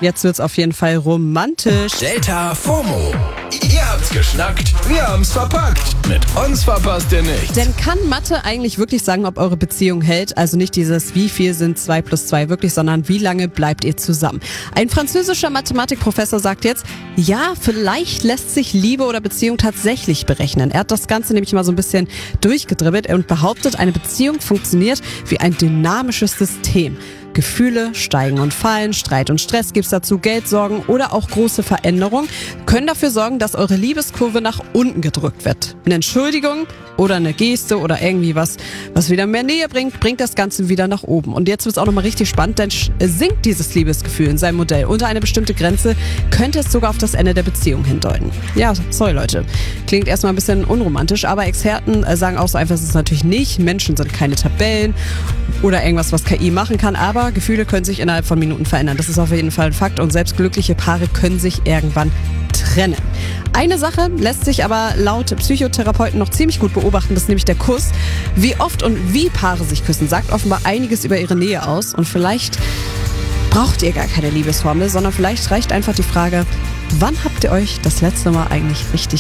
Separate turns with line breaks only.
Jetzt wird's auf jeden Fall romantisch.
Delta FOMO. Ihr habt's geschnackt, wir haben's verpackt. Mit uns verpasst ihr nichts.
Denn kann Mathe eigentlich wirklich sagen, ob eure Beziehung hält? Also nicht dieses, wie viel sind 2 + 2 wirklich, sondern wie lange bleibt ihr zusammen? Ein französischer Mathematikprofessor sagt jetzt, ja, vielleicht lässt sich Liebe oder Beziehung tatsächlich berechnen. Er hat das Ganze nämlich mal so ein bisschen durchgedribbelt und behauptet, eine Beziehung funktioniert wie ein dynamisches System. Gefühle steigen und fallen, Streit und Stress gibt's dazu, Geldsorgen oder auch große Veränderungen können dafür sorgen, dass eure Liebeskurve nach unten gedrückt wird. Eine Entschuldigung oder eine Geste oder irgendwie was wieder mehr Nähe bringt das Ganze wieder nach oben. Und jetzt wird's auch nochmal richtig spannend, denn sinkt dieses Liebesgefühl in seinem Modell unter eine bestimmte Grenze, könnte es sogar auf das Ende der Beziehung hindeuten. Ja, sorry Leute. Klingt erstmal ein bisschen unromantisch, aber Experten sagen auch so einfach, es ist natürlich nicht. Menschen sind keine Tabellen oder irgendwas, was KI machen kann, aber Gefühle können sich innerhalb von Minuten verändern. Das ist auf jeden Fall ein Fakt und selbst glückliche Paare können sich irgendwann trennen. Eine Sache lässt sich aber laut Psychotherapeuten noch ziemlich gut beobachten, das ist nämlich der Kuss. Wie oft und wie Paare sich küssen, sagt offenbar einiges über ihre Nähe aus und vielleicht braucht ihr gar keine Liebesformel, sondern vielleicht reicht einfach die Frage, wann habt ihr euch das letzte Mal eigentlich richtig